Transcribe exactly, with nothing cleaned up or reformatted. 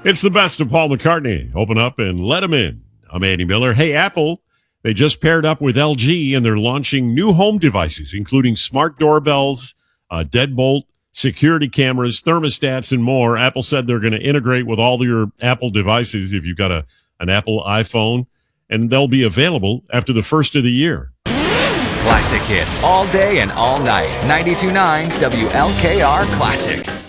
It's the best of Paul McCartney. Open up and let him in. I'm Andy Miller. Hey, Apple, they just paired up with L G, and they're launching new home devices, including smart doorbells, uh, deadbolt, security cameras, thermostats, and more. Apple said they're going to integrate with all your Apple devices if you've got a, an Apple iPhone, and they'll be available after the first of the year. Classic hits all day and all night. ninety-two point nine W L K R Classic.